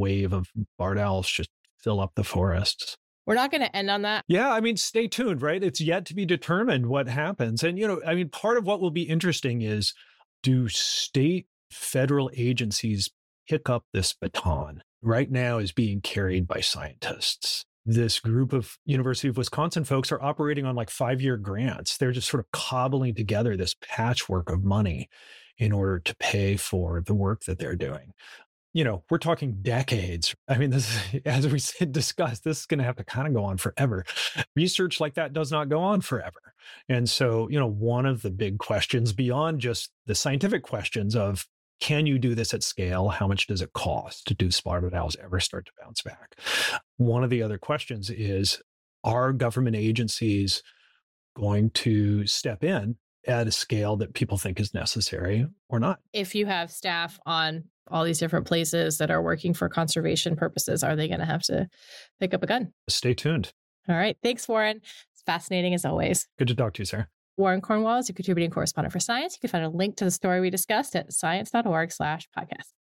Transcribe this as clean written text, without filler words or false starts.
wave of barred owls just fill up the forests. We're not going to end on that. Yeah, I mean, stay tuned, right? It's yet to be determined what happens. And, part of what will be interesting is, do state federal agencies pick up this baton? Right now is being carried by scientists. This group of University of Wisconsin folks are operating on like 5-year grants. They're just sort of cobbling together this patchwork of money in order to pay for the work that they're doing. We're talking decades. I mean, this, as we discussed, this is going to have to kind of go on forever. Research like that does not go on forever. And so, one of the big questions beyond just the scientific questions of, can you do this at scale? How much does it cost to do spotted owls ever start to bounce back? One of the other questions is, are government agencies going to step in at a scale that people think is necessary or not? If you have staff on all these different places that are working for conservation purposes, are they going to have to pick up a gun? Stay tuned. All right. Thanks, Warren. It's fascinating as always. Good to talk to you, Sarah. Warren Cornwell is a contributing correspondent for Science. You can find a link to the story we discussed at science.org/podcast.